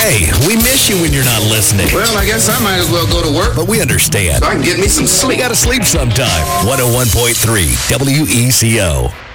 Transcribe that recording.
Hey, we miss you when you're not listening. Well, I guess I might as well go to work. But we understand. So I can get me some sleep. You gotta sleep sometime. 101.3 WECO.